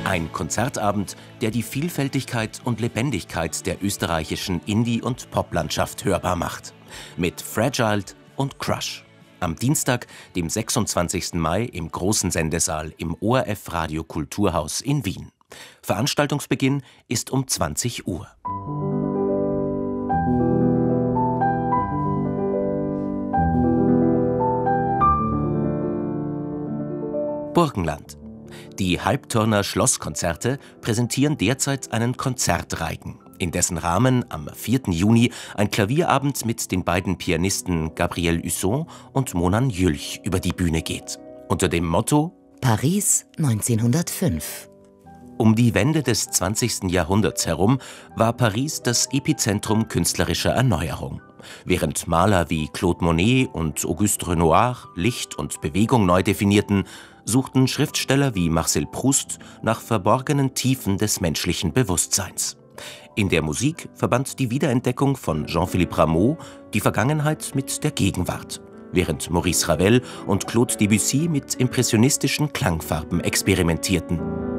Ein Konzertabend, der die Vielfältigkeit und Lebendigkeit der österreichischen Indie- und Poplandschaft hörbar macht. Mit Fragile und Crush. Am Dienstag, dem 26. Mai im großen Sendesaal im ORF Radio Kulturhaus in Wien. Veranstaltungsbeginn ist um 20 Uhr. Burgenland. Die Halbturner Schlosskonzerte präsentieren derzeit einen Konzertreigen, in dessen Rahmen am 4. Juni ein Klavierabend mit den beiden Pianisten Gabriel Husson und Monan Jülch über die Bühne geht. Unter dem Motto Paris 1905. Um die Wende des 20. Jahrhunderts herum war Paris das Epizentrum künstlerischer Erneuerung. Während Maler wie Claude Monet und Auguste Renoir Licht und Bewegung neu definierten, suchten Schriftsteller wie Marcel Proust nach verborgenen Tiefen des menschlichen Bewusstseins. In der Musik verband die Wiederentdeckung von Jean-Philippe Rameau die Vergangenheit mit der Gegenwart, während Maurice Ravel und Claude Debussy mit impressionistischen Klangfarben experimentierten.